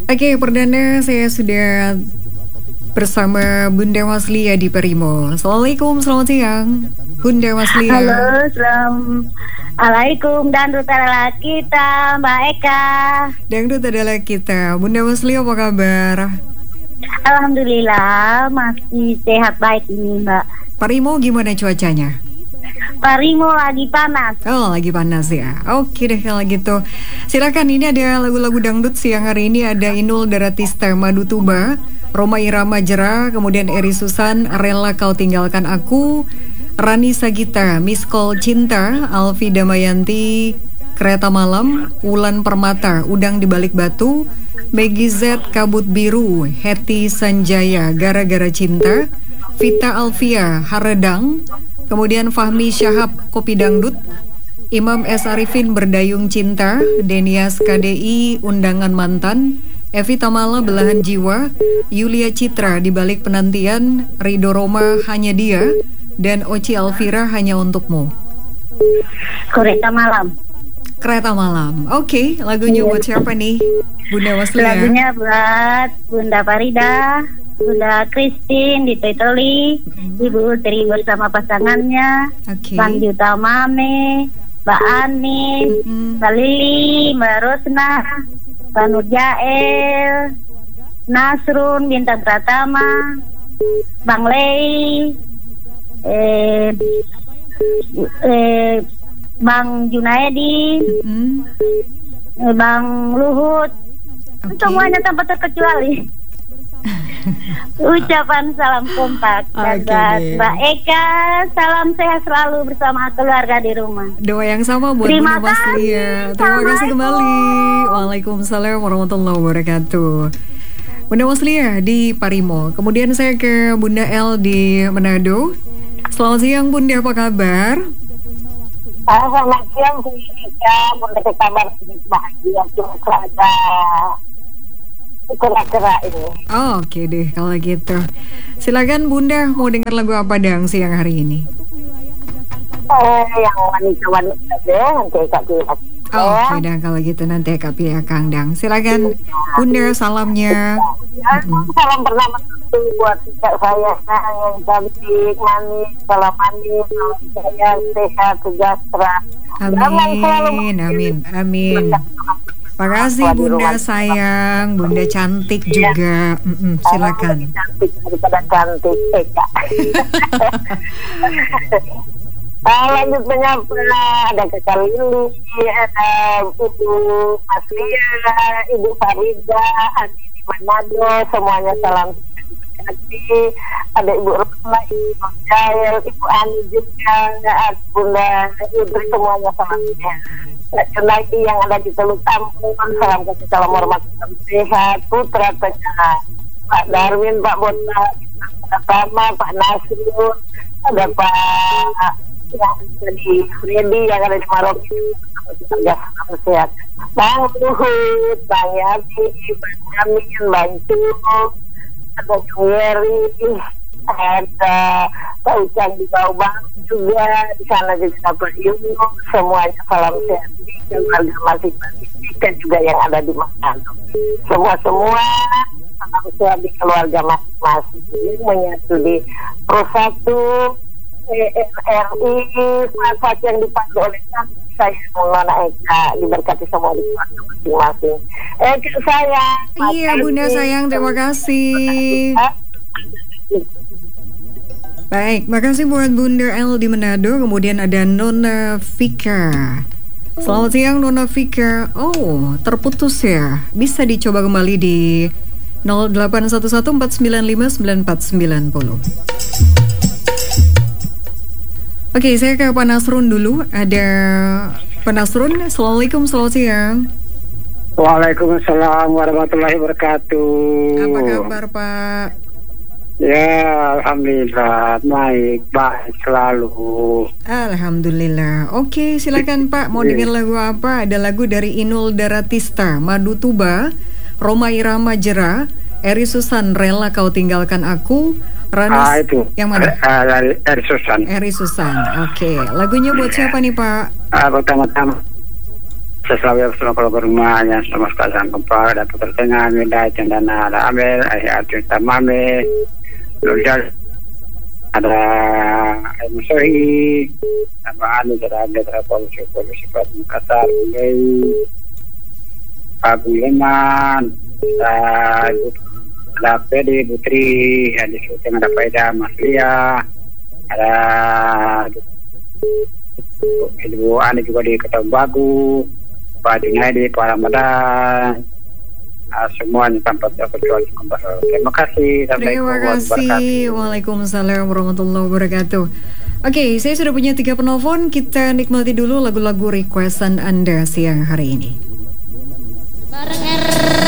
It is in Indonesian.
Oke, perdana saya sudah bersama Bunda Waslia di Perimo. Assalamualaikum, selamat siang, Bunda Waslia. Halo, Assalamualaikum. Dangdut adalah kita, Mbak Eka. Dangdut adalah kita. Bunda Waslia, apa kabar? Alhamdulillah masih sehat baik ini, Mbak. Perimo gimana cuacanya? Parimo lagi panas. Oh, lagi panas ya. Oke deh kalau gitu. Silakan, ini ada lagu-lagu dangdut siang hari ini. Ada Inul Daratista, Madu Tuba, Rhoma Irama Jera, kemudian Eri Susan, Rela Kau Tinggalkan Aku, Rani Sagita, Miss Call Cinta, Alfi Damayanti, Kereta Malam, Wulan Permata, Udang di Balik Batu, Maggie Z, Kabut Biru, Hetty Sanjaya, Gara-Gara Cinta, Vita Alfia, Haredang, kemudian Fahmi Syahab, Kopi Dangdut, Imam S. Arifin, Berdayung Cinta, Denias KDI, Undangan Mantan, Evi Tamala, Belahan Jiwa, Yulia Citra, Di Balik Penantian, Rido Roma, Hanya Dia, dan Oci Alvira, Hanya Untukmu. Kereta Malam. Kereta Malam. Oke, lagunya buat siapa nih, Bunda Waslia? Lagunya buat Bunda Farida, Bunda Christine di Tetoli, Ibu Tri bersama pasangannya, Bang Juta Mame, Mbak Ani, Mbak Lili, Mbak Rosna, Mbak Nur Jael, Nasrun, Bintang Pratama, Bang Lei, Bang Junaedi, Bang Luhut, semuanya tanpa terkecuali. Ucapan salam kompak buat Mbak Eka, salam sehat selalu bersama keluarga di rumah. Doa yang sama buat Bunda Waslia. Terima kasih kembali. Waalaikumsalam warahmatullahi wabarakatuh. Bunda Waslia di Parimo. Kemudian saya ke Bunda L di Manado. Selamat siang Bunda, apa kabar? Selamat siang Bunda Eka, Bunda kabar bahagia cuma saja. Gerak-gerak ini. Oh, oke deh kalau gitu. Silakan Bunda, mau dengar lagu apa dang siang hari ini? Yang wanita-wanita aja nanti Kak pilih. Oke dah kalau gitu nanti Kak pilih Kang Dang. Silakan Bunda, salamnya. Salam pertama buat saya yang cantik, manis, salam manis, salam saya sehat, sejahtera. Amin, amin, amin. Makasih Bunda sayang, Bunda cantik juga. Silakan. Cantik daripada cantik, Eka. Lanjut menyapa, ada Kakak Lili, ada Ibu Maslia, Ibu Farida, Adi di Manado, semuanya salam hati. Ada Ibu Rosma, Ibu Jael, Ibu Ani juga, ada Bunda Ibri, semuanya salam sehat. Lagi yang ada di Teluk Tampung, salam kasih, salam hormat, salam sehat, putra Tengah, Pak Darwin, Pak Bota, Pak Tama, Pak Nasrul, ada Pak yang ada di Freddy, yang ada di Maroki, salam sehat. Bang Luhut, Bang Yabi, Bang Yamin, Bang Cuk, ada Yeri, ada Pak Ucang di Bawang juga, di sana juga dapat ilmu, semuanya salam sehat di keluarga masing-masing dan juga yang ada di Manado. Semua salam sehat di keluarga masing-masing, menyatu di Persatu RI, Fasat yang dipandu oleh saya Nona Eka, diberkati semua di keluarga masing-masing. Eka sayang. Iya Bunda sayang, terima kasih. Baik, makasih buat Bunda L di Manado. Kemudian ada Nona Vika. Selamat siang Nona Vika. Oh, terputus ya. Bisa dicoba kembali di 0811495990. Oke, saya ke Pak Nasrun dulu. Ada Pak Nasrun. Assalamualaikum, selamat siang. Waalaikumsalam warahmatullahi wabarakatuh. Apa kabar Pak? Ya, alhamdulillah, baik selalu. Alhamdulillah. Oke, silakan Pak. Mau dengar lagu apa? Ada lagu dari Inul Daratista, Madu Tuba, Rhoma Irama Jera, Eri Susan, Rela Kau Tinggalkan Aku, Rani. Itu. Yang mana? Dari Eri Susan. Eri Susan. Oke, lagunya buat siapa nih Pak? Pertama-tama Sesuai bersama keluarga rumahnya sama sekalian kempa dan tertengah medai cendana ada amel ayat tamame lojal ada emosi tambahan ada polisi sifat Makassar Abu Leman ada Pedi Putri ada Sultan ada Faida Mas Lia ada Ibu Ani juga di Ketemu Bagu Pak Junaidi, Pak Ramadan, semuanya tanpa terkecuali. Terima kasih. Terima kasih. Waalaikumsalam warahmatullahi wabarakatuh. Oke, saya sudah punya 3 penelpon. Kita nikmati dulu lagu-lagu requestan Anda siang hari ini.